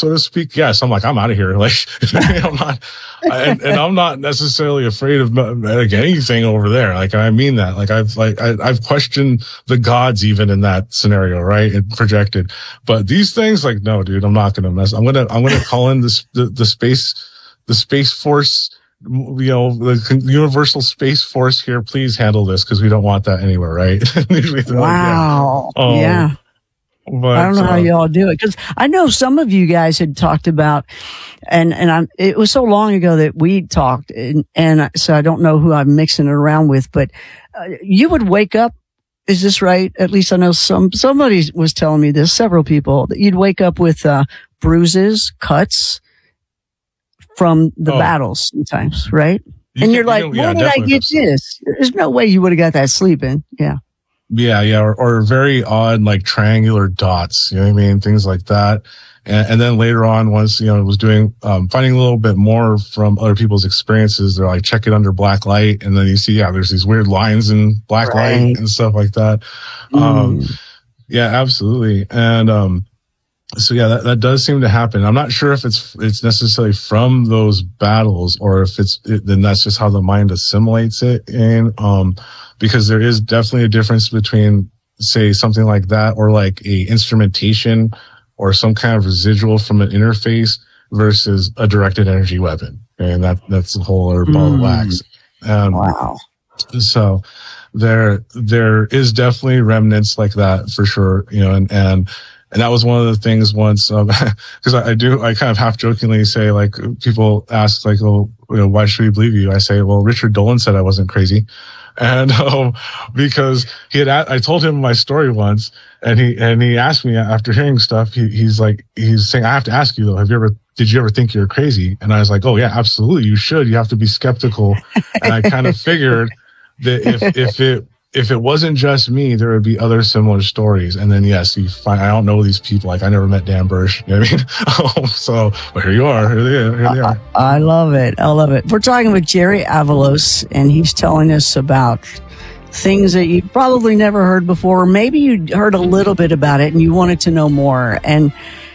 so to speak, yes, I'm like, I'm out of here. Like, I'm not, and I'm not necessarily afraid of like anything over there. Like, I mean that. Like, I've questioned the gods even in that scenario, right? And projected. But these things, like, no, dude, I'm not going to mess. I'm going to call in the Space Force, the Universal Space Force here. Please handle this because we don't want that anywhere, right? Wow. Like, yeah. But, I don't know how you all do it, because I know some of you guys had talked about, it was so long ago that we talked, and so I don't know who I'm mixing it around with, but you would wake up. Is this right? At least I know somebody was telling me this, several people, that you'd wake up with bruises, cuts from the battles sometimes, right? And you're like, where did I get this? There's no way you would have got that sleep in. Yeah. Yeah. Or very odd, like triangular dots, you know what I mean? Things like that. And then later on, once, it was doing, finding a little bit more from other people's experiences, they're like, check it under black light. And then you see, there's these weird lines in black light and stuff like that. Yeah, absolutely. And, so yeah, that does seem to happen. I'm not sure if it's necessarily from those battles or if then that's just how the mind assimilates it in, because there is definitely a difference between, say, something like that or like a instrumentation or some kind of residual from an interface versus a directed energy weapon. And that's a whole other ball of wax. Wow. So there is definitely remnants like that for sure, and that was one of the things once, because I kind of half jokingly say, like, people ask, like, oh, why should we believe you? I say, well, Richard Dolan said I wasn't crazy. And, because I told him my story once and he asked me after hearing stuff, he's saying, I have to ask you though, did you ever think you were crazy? And I was like, oh yeah, absolutely. You should. You have to be skeptical. And I kind of figured that if it wasn't just me, there would be other similar stories. And then, yes, I don't know these people. Like, I never met Dan Bursch. You know what I mean? But here you are. Here they are. I love it. We're talking with Jerry Avalos, and he's telling us about things that you probably never heard before. Or maybe you heard a little bit about it and you wanted to know more. And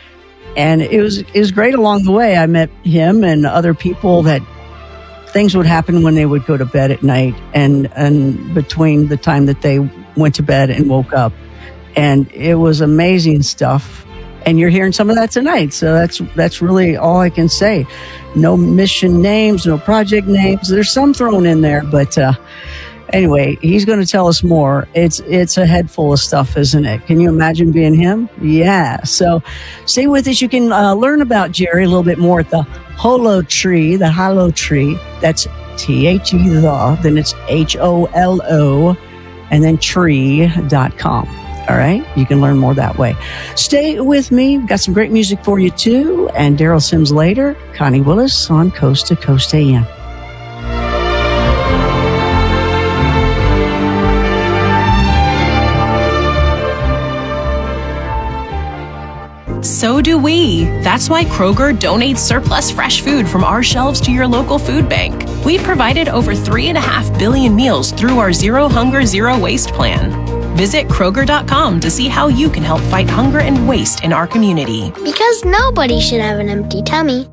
it was great along the way. I met him and other people that things would happen when they would go to bed at night and between the time that they went to bed and woke up. And it was amazing stuff. And you're hearing some of that tonight. So that's really all I can say. No mission names, no project names. There's some thrown in there, but, anyway, he's going to tell us more. It's a head full of stuff, isn't it? Can you imagine being him? Yeah. So stay with us. You can learn about Jerry a little bit more at the Holo Tree, the Holo Tree. That's THE, then it's HOLO, and then tree.com. All right. You can learn more that way. Stay with me. Got some great music for you too. And Daryl Sims later. Connie Willis on Coast to Coast AM. So do we. That's why Kroger donates surplus fresh food from our shelves to your local food bank. We've provided over 3.5 billion meals through our Zero Hunger, Zero Waste plan. Visit Kroger.com to see how you can help fight hunger and waste in our community. Because nobody should have an empty tummy.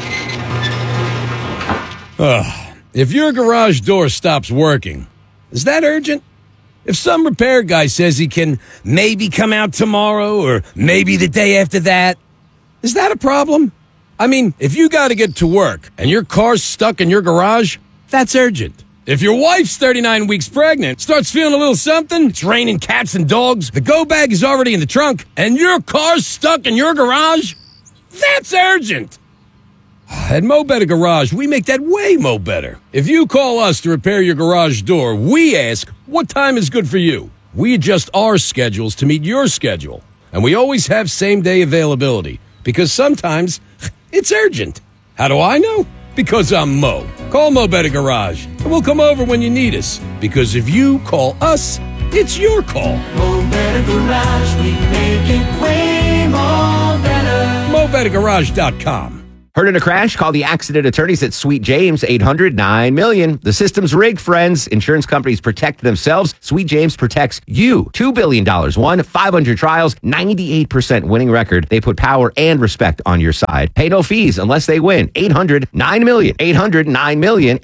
If your garage door stops working, is that urgent? If some repair guy says he can maybe come out tomorrow or maybe the day after that, is that a problem? I mean, if you got to get to work and your car's stuck in your garage, that's urgent. If your wife's 39 weeks pregnant, starts feeling a little something, it's raining cats and dogs, the go bag is already in the trunk, and your car's stuck in your garage, that's urgent. At Mo Better Garage, we make that way mo better. If you call us to repair your garage door, we ask, what time is good for you? We adjust our schedules to meet your schedule. And we always have same-day availability, because sometimes it's urgent. How do I know? Because I'm Mo. Call Mo Better Garage, and we'll come over when you need us. Because if you call us, it's your call. Mo Better Garage, we make it way more better. MoBetterGarage.com. Heard in a crash? Call the accident attorneys at Sweet James, 800-9-million. The system's rigged, friends. Insurance companies protect themselves. Sweet James protects you. $2 billion won, 500 trials, 98% winning record. They put power and respect on your side. Pay no fees unless they win. 800-9-million. 800-9-million.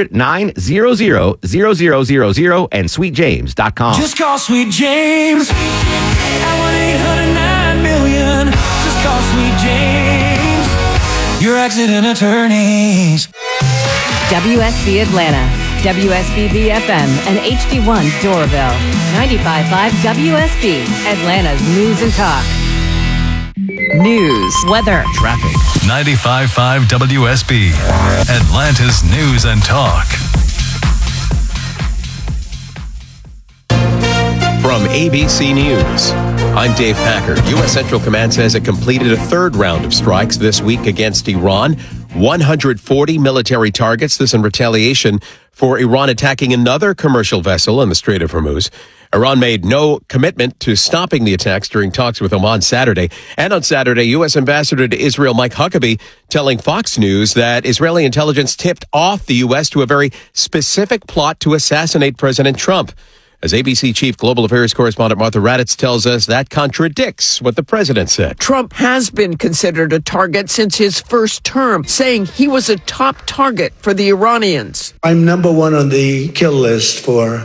800-900-0000 and sweetjames.com. Just call Sweet James at 1-800-9-million. Just call Sweet James, your accident attorneys. WSB Atlanta, WSBB FM, and HD1 Doraville. 95.5 WSB, Atlanta's news and talk. News, weather, traffic. 95.5 WSB, Atlanta's news and talk. From ABC News, I'm Dave Packer. U.S. Central Command says it completed a third round of strikes this week against Iran. 140 military targets, this in retaliation for Iran attacking another commercial vessel in the Strait of Hormuz. Iran made no commitment to stopping the attacks during talks with Oman Saturday. And on Saturday, U.S. Ambassador to Israel Mike Huckabee telling Fox News that Israeli intelligence tipped off the U.S. to a very specific plot to assassinate President Trump. As ABC Chief Global Affairs Correspondent Martha Raddatz tells us, that contradicts what the president said. Trump has been considered a target since his first term, saying he was a top target for the Iranians. I'm number one on the kill list for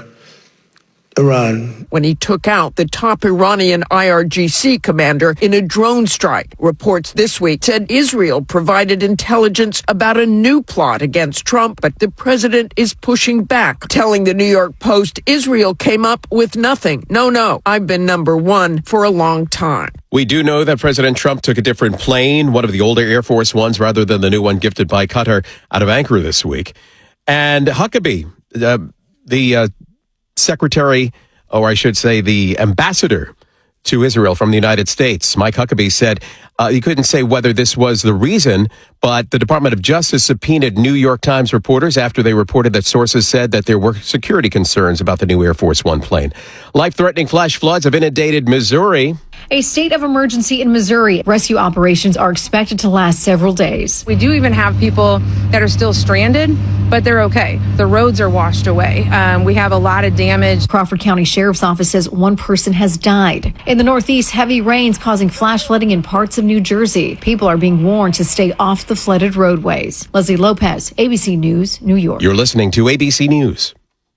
Iran. When he took out the top Iranian IRGC commander in a drone strike. Reports this week said Israel provided intelligence about a new plot against Trump, but the president is pushing back, telling the New York Post Israel came up with nothing. No, I've been number one for a long time. We do know that President Trump took a different plane, one of the older Air Force ones, rather than the new one gifted by Qatar, out of Ankara this week. And Huckabee, the secretary, or I should say the ambassador to Israel from the United States, Mike Huckabee, said he couldn't say whether this was the reason, but the Department of Justice subpoenaed New York Times reporters after they reported that sources said that there were security concerns about the new Air Force One plane. Life-threatening flash floods have inundated Missouri. A state of emergency in Missouri. Rescue operations are expected to last several days. We do even have people that are still stranded, but they're okay. The roads are washed away. We have a lot of damage. Crawford County Sheriff's Office says one person has died. In the Northeast, heavy rains causing flash flooding in parts of New Jersey. People are being warned to stay off the flooded roadways. Leslie Lopez, ABC News, New York. You're listening to ABC News.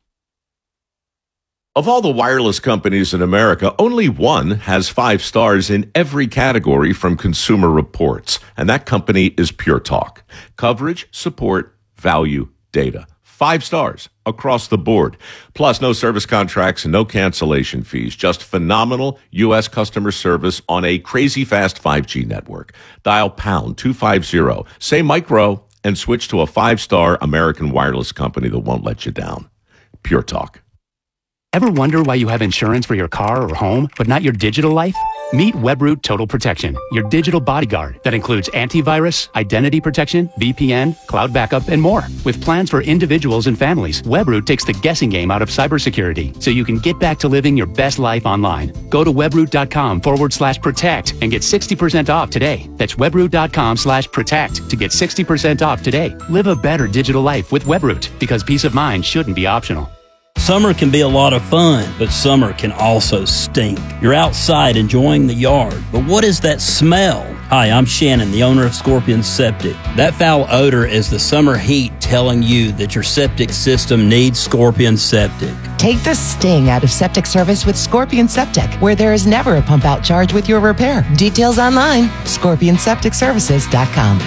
Of all the wireless companies in America, only one has 5 stars in every category from Consumer Reports, and that company is Pure Talk. Coverage, support, value, data. 5 stars across the board. Plus, no service contracts and no cancellation fees. Just phenomenal U.S. customer service on a crazy fast 5G network. Dial pound 250, say micro, and switch to a 5-star American wireless company that won't let you down. Pure Talk. Ever wonder why you have insurance for your car or home, but not your digital life? Meet Webroot Total Protection, your digital bodyguard that includes antivirus, identity protection, VPN, cloud backup, and more. With plans for individuals and families, Webroot takes the guessing game out of cybersecurity so you can get back to living your best life online. Go to webroot.com/protect and get 60% off today. That's webroot.com/protect to get 60% off today. Live a better digital life with Webroot, because peace of mind shouldn't be optional. Summer can be a lot of fun, but summer can also stink. You're outside enjoying the yard, but what is that smell? Hi, I'm Shannon, the owner of Scorpion Septic. That foul odor is the summer heat telling you that your septic system needs Scorpion Septic. Take the sting out of septic service with Scorpion Septic, where there is never a pump out charge with your repair. Details online, scorpionsepticservices.com.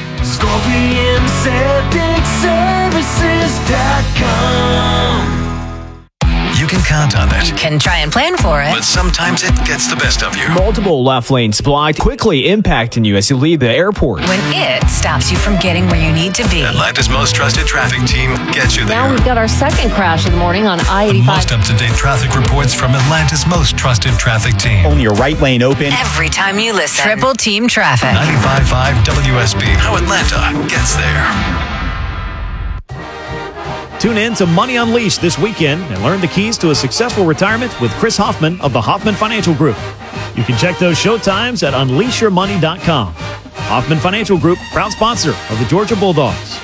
ScorpionSepticServices.com. You can count on it. Can try and plan for it. But sometimes it gets the best of you. Multiple left lanes blocked, quickly impacting you as you leave the airport. When it stops you from getting where you need to be. Atlanta's most trusted traffic team gets you there. Now we've got our second crash of the morning on I-85. Most up-to-date traffic reports from Atlanta's most trusted traffic team. Only your right lane open. Every time you listen. Triple Team Traffic. 95.5 WSB. How Atlanta gets there. Tune in to Money Unleashed this weekend and learn the keys to a successful retirement with Chris Hoffman of the Hoffman Financial Group. You can check those showtimes at unleashyourmoney.com. Hoffman Financial Group, proud sponsor of the Georgia Bulldogs.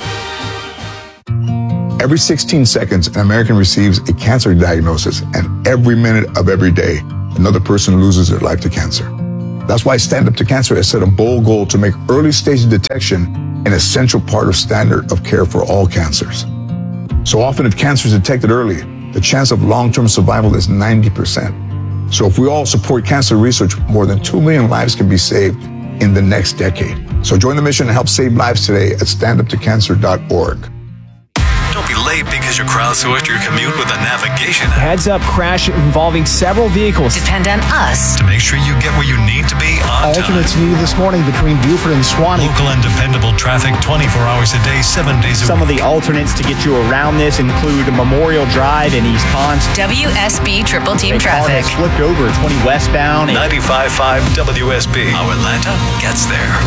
Every 16 seconds, an American receives a cancer diagnosis, and every minute of every day, another person loses their life to cancer. That's why Stand Up to Cancer has set a bold goal to make early stage detection an essential part of standard of care for all cancers. So often, if cancer is detected early, the chance of long-term survival is 90%. So if we all support cancer research, more than 2 million lives can be saved in the next decade. So join the mission and help save lives today at standuptocancer.org. Don't be late because you crowdsourced your commute with a navigation app. Heads up crash involving several vehicles. Depend on us To make sure you get where you need to be on time. Alternates needed this morning between Buford and Swanee. Local and dependable traffic 24 hours a day, 7 days a week. Some of the alternates to get you around this include Memorial Drive in East Ponce. WSB Triple Team Traffic. Has flipped over at 20 westbound. 95.5 WSB. How Atlanta gets there.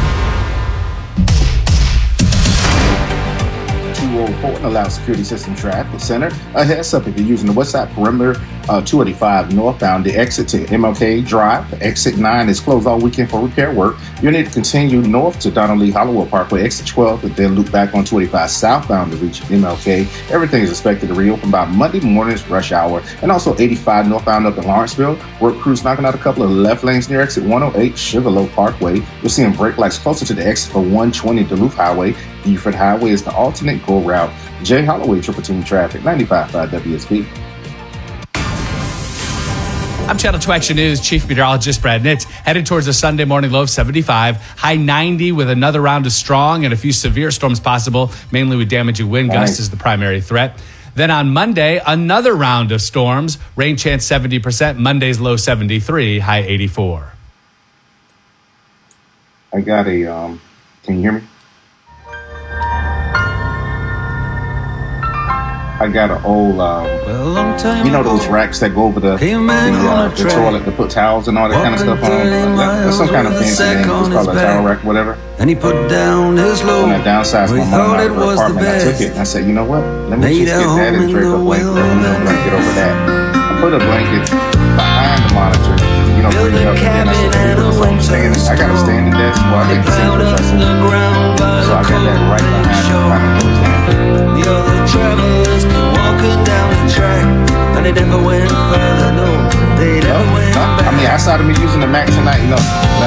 204 and allow Security System Traffic Center. A heads up if you're using the west side perimeter 285 northbound, the exit to MLK Drive. Exit 9 is closed all weekend for repair work. You'll need to continue north to Donald Lee Hollowell Parkway, exit 12, and then loop back on 285 southbound to reach MLK. Everything is expected to reopen by Monday morning's rush hour. And also 85 northbound up in Lawrenceville. Work crews knocking out a couple of left lanes near exit 108 Sugarloaf Parkway. You're seeing brake lights closer to the exit for 120 Duluth Highway. Buford Highway is the alternate go route. Jay Holloway, Triple Team Traffic, 95.5 WSB. I'm Channel 2 Action News Chief Meteorologist Brad Nitz. Headed towards a Sunday morning low of 75, high 90 with another round of strong and a few severe storms possible, mainly with damaging wind gusts as the primary threat. Then on Monday, another round of storms, rain chance 70%, Monday's low 73, high 84. I got a, can you hear me? I got an old, you know those racks that go over the toilet to put towels and all that kind of stuff on? That's some kind of fancy name. It's called a towel rack, whatever. And he put down his load. When I downsized my mom out of her apartment, I took it and I said, you know what? Let me just get that and drape a blanket over that. I put a blanket behind the monitor, bring it up, and then I said, I got a standing desk where I can see what I see. So I got that right behind the other travelers keep walking down the track, and they never went further, no, they never went back. I mean, outside of me using the Mac tonight,